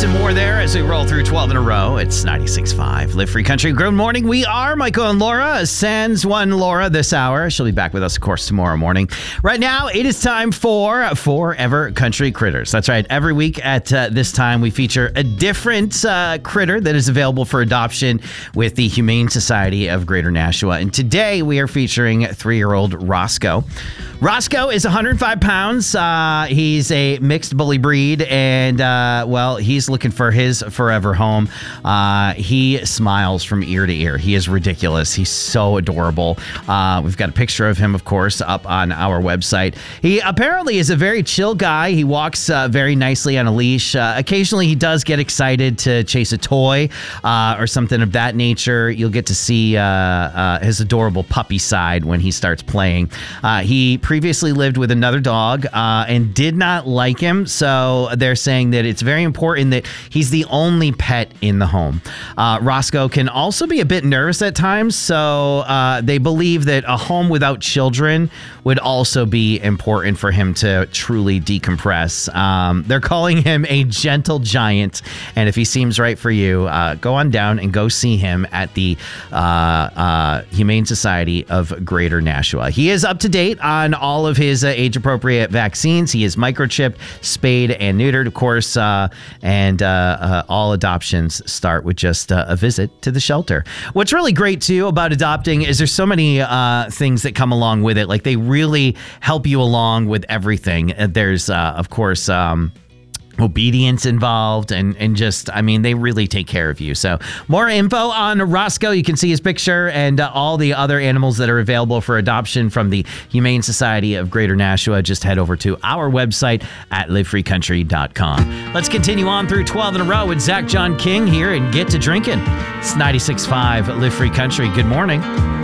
and more there as we roll through 12 in a row. It's 96.5 Live Free Country. Good morning. We are Michael and Laura. Sans one Laura this hour. She'll be back with us, of course, tomorrow morning. Right now, it is time for Forever Country Critters. That's right. Every week at this time, we feature a different critter that is available for adoption with the Humane Society of Greater Nashua. And today, we are featuring 3-year-old Roscoe. Roscoe is 105 pounds. He's a mixed bully breed, and he's looking for his forever home. He smiles from ear to ear. He is ridiculous. He's so adorable. We've got a picture of him, of course, up on our website. He apparently is a very chill guy. He walks very nicely on a leash. Occasionally, he does get excited to chase a toy or something of that nature. You'll get to see his adorable puppy side when he starts playing. He previously lived with another dog and did not like him, so they're saying that it's very important that he's the only pet in the home. Roscoe can also be a bit nervous at times, so they believe that a home without children would also be important for him to truly decompress. They're calling him a gentle giant, and if he seems right for you, go on down and go see him at the Humane Society of Greater Nashua. He is up to date on all of his age-appropriate vaccines. He is microchipped, spayed, and neutered, of course, and all adoptions start with just a visit to the shelter. What's really great, too, about adopting is there's so many things that come along with it. Like, they really help you along with everything. There's, of course, obedience involved and just, I mean, they really take care of you. So more info on Roscoe. You can see his picture and all the other animals that are available for adoption from the Humane Society of Greater Nashua. Just head over to our website at livefreecountry.com. Let's continue on through 12 in a row with Zach John King here and get to drinking. It's 96.5 Live Free Country. Good morning.